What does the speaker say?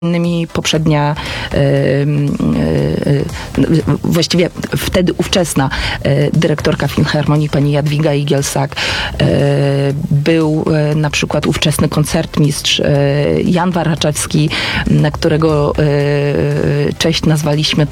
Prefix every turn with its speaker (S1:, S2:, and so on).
S1: innymi poprzednia, właściwie wtedy ówczesna dyrektorka Filharmonii, pani Jadwiga Igielsak, był na przykład ówczesny koncertmistrz Jan Waraczewski, na którego cześć nazwaliśmy